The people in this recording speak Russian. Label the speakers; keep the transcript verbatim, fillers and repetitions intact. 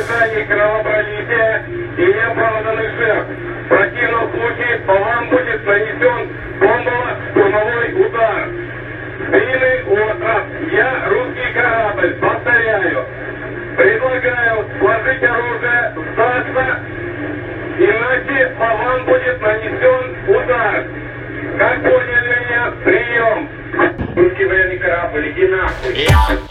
Speaker 1: ожидании кровопролития и неоправданных жертв. В противном случае по вам будет нанесен бомбово-штурмовой удар. Длинный остров. Я русский корабль. Повторяю. Предлагаю сложить оружие, сдаться, иначе по вам будет нанесен удар. Как поняли меня? Прием. Русский военный корабль, иди нахуй.